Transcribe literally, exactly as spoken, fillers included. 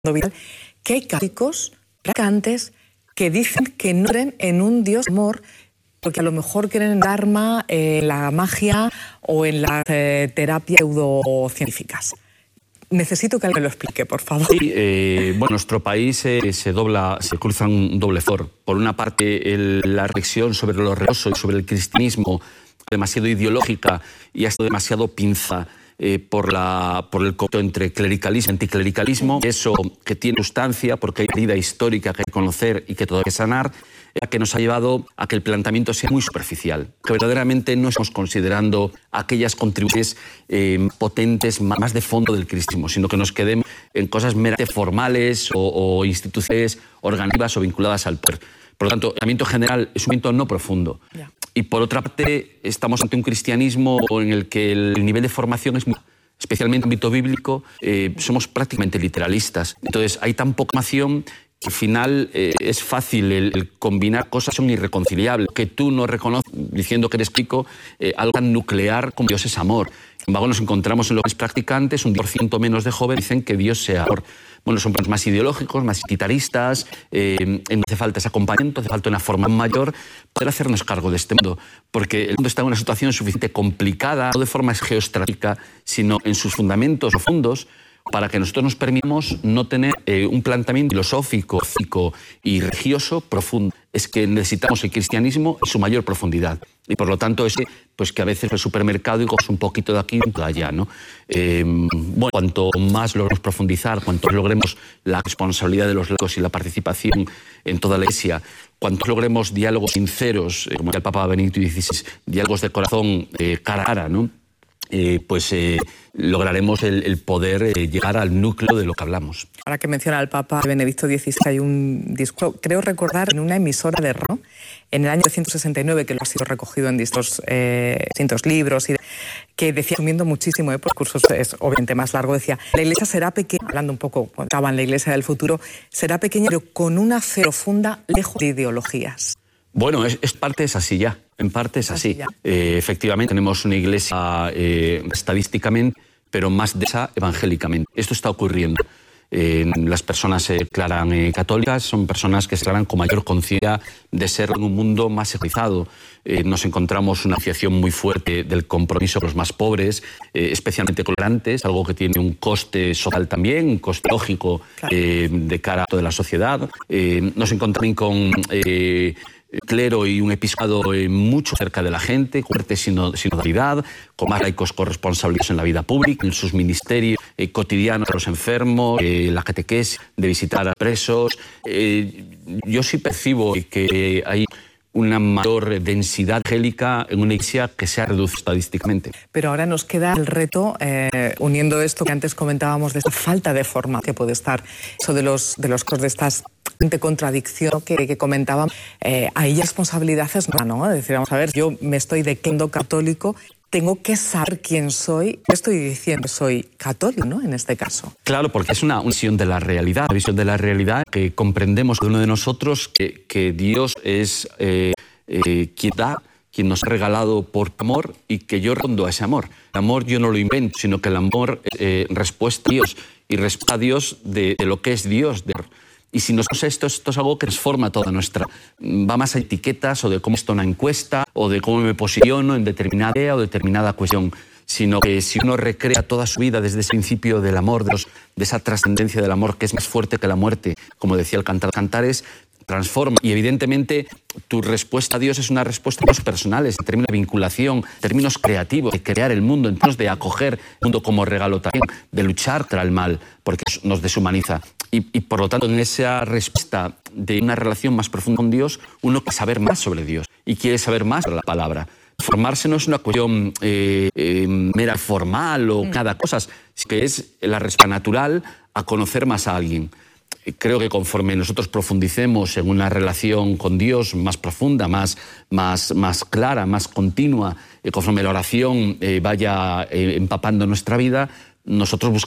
que hay católicos, practicantes, que dicen que no creen en un Dios de amor, porque a lo mejor creen en el Dharma, en la magia o en las eh, terapias pseudocientíficas. Necesito que alguien me lo explique, por favor. Sí, eh, bueno, nuestro país eh, se dobla, se cruza un doble for. Por una parte, el, la reflexión sobre lo religioso y sobre el cristianismo, demasiado ideológica y hasta demasiado pinza eh, por, la, por el conflicto entre clericalismo y anticlericalismo. Eso que tiene sustancia, porque hay herida histórica que hay que conocer y que todavía hay que sanar, que nos ha llevado a que el planteamiento sea muy superficial, que verdaderamente no estamos considerando aquellas contribuciones eh, potentes más de fondo del cristianismo, sino que nos quedemos en cosas meramente formales o, o instituciones organizativas o vinculadas al poder. Por lo tanto, el planteamiento general es un planteamiento no profundo. Yeah. Y por otra parte, estamos ante un cristianismo en el que el nivel de formación es muy, especialmente en el ámbito bíblico, eh, somos prácticamente literalistas. Entonces, hay tan poca formación que al final eh, es fácil el, el combinar cosas que son irreconciliables, que tú no reconoces diciendo que eres pico, eh, algo tan nuclear como Dios es amor. Sin embargo, nos encontramos en los practicantes, un diez por ciento menos de jóvenes dicen que Dios sea amor. Bueno, son planes más ideológicos, más guitarristas, eh, no hace falta ese acompañamiento, hace falta una forma mayor para hacernos cargo de este mundo, porque el mundo está en una situación suficientemente complicada, no de forma geoestratégica, sino en sus fundamentos profundos, para que nosotros nos permitamos no tener eh, un planteamiento filosófico, ético y religioso profundo. Es que necesitamos el cristianismo en su mayor profundidad. Y por lo tanto, es pues que a veces el supermercado y coges un poquito de aquí y un poquito de allá, ¿no? Eh, bueno, cuanto más logremos profundizar, cuanto logremos la responsabilidad de los laicos y la participación en toda la Iglesia, cuanto logremos diálogos sinceros, eh, como decía el Papa Benedicto dieciséis, diálogos de corazón eh, cara a cara, ¿no? Eh, pues eh, lograremos el, el poder eh, llegar al núcleo de lo que hablamos. Ahora que menciona al Papa Benedicto dieciséis, hay un discurso, creo recordar, en una emisora de radio, en el año mil novecientos sesenta y nueve, que lo ha sido recogido en distintos, eh, distintos libros, y de, que decía, sumiendo muchísimo, eh, por cursos es obviamente más largo, decía, la Iglesia será pequeña, hablando un poco, contaban la Iglesia del futuro, será pequeña, pero con una fe profunda, lejos de ideologías. Bueno, es, es parte es así ya, en parte es así. Eh, efectivamente, tenemos una iglesia eh, estadísticamente, pero más densa evangélicamente. Esto está ocurriendo. Eh, las personas se declaran eh, católicas, son personas que se declaran con mayor conciencia de ser en un mundo más secularizado. Eh, nos encontramos una asociación muy fuerte del compromiso con los más pobres, eh, especialmente tolerantes, algo que tiene un coste social también, un coste lógico eh, de cara a toda la sociedad. Eh, nos encontramos con Eh, clero y un episcopado eh, mucho cerca de la gente, con fuerte sinodalidad, con más laicos corresponsables en la vida pública, en sus ministerios eh, cotidianos a los enfermos, eh, la catequesis, de visitar a presos. Eh, yo sí percibo que hay una mayor densidad angélica en una iglesia que se ha reducido estadísticamente. Pero ahora nos queda el reto, eh, uniendo esto que antes comentábamos de esta falta de forma que puede estar, eso de los de los de estas de contradicción que, que comentaban, eh, ahí responsabilidad es no, ¿no? Es decir, vamos a ver, yo me estoy declarando católico, tengo que saber quién soy. Estoy diciendo soy católico, ¿no? En este caso. Claro, porque es una visión de la realidad, una visión de la realidad que comprendemos de uno de nosotros que, que Dios es eh, eh, quien da, quien nos ha regalado por amor y que yo respondo a ese amor. El amor yo no lo invento, sino que el amor es eh, respuesta a Dios y respuesta a Dios de, de lo que es Dios. De, Y si nosotros esto, esto es algo que transforma toda nuestra... Va más a etiquetas o de cómo esto una encuesta o de cómo me posiciono en determinada idea o determinada cuestión, sino que si uno recrea toda su vida desde ese principio del amor, de, los, de esa trascendencia del amor que es más fuerte que la muerte, como decía el Cantar de Cantares, transforma. Y evidentemente tu respuesta a Dios es una respuesta en términos personales, en términos de vinculación, en términos creativos, de crear el mundo, en términos de acoger el mundo como regalo también, de luchar contra el mal, porque nos deshumaniza. Y, y por lo tanto, en esa respuesta de una relación más profunda con Dios, uno quiere saber más sobre Dios y quiere saber más sobre la palabra. Formarse no es una cuestión eh, eh, mera formal o mm. cada cosa, sino que es la respuesta natural a conocer más a alguien. Creo que conforme nosotros profundicemos en una relación con Dios más profunda, más, más, más clara, más continua, eh, conforme la oración eh, vaya eh, empapando nuestra vida, nosotros buscamos